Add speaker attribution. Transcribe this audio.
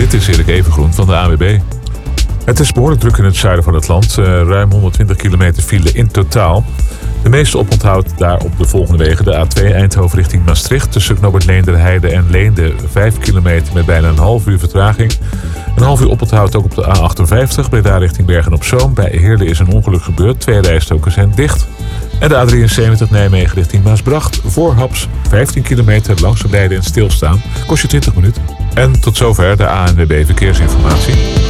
Speaker 1: Dit is Erik Evengroen van de ANWB. Het is behoorlijk druk in het zuiden van het land. Ruim 120 kilometer file in totaal. De meeste oponthoud daar op de volgende wegen. De A2 Eindhoven richting Maastricht. Tussen knooppunt Leenderheide en Leende 5 kilometer met bijna een half uur vertraging. Een half uur oponthoud ook op de A58. Breda richting Bergen-op-Zoom. Bij Heerlen is een ongeluk gebeurd. 2 rijstroken zijn dicht. En de A73 Nijmegen richting Maasbracht. Voor Haps 15 kilometer langzaam rijden en stilstaan. Kost je 20 minuten. En tot zover de ANWB Verkeersinformatie.